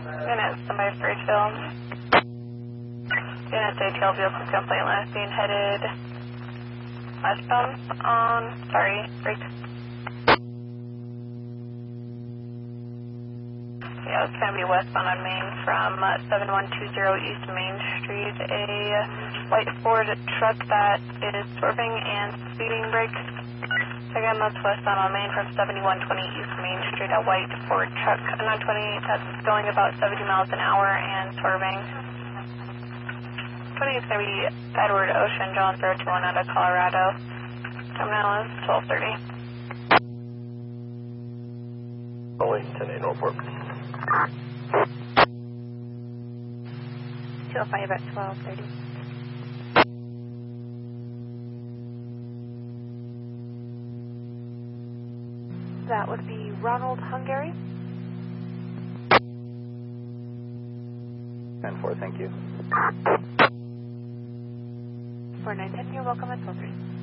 Unit, somebody for tail. Unit, say tail vehicle complaint last being headed westbound on, brake. Yeah, it's going to be westbound on Main from 7120 East Main Street. A white Ford truck that is swerving and speeding brakes. Again, that's westbound on Main from 7120 East Main Street. A white Ford truck, 928, that's going about 70 miles an hour and swerving. 20 is going to be Edward Ocean, John 021 out of Colorado. Time now is 12:30. Only 10-8 Norfolk. 205 at 12:30. That would be Ronald Hungary. 10-4, thank you. 4910, you're welcome at 12:30.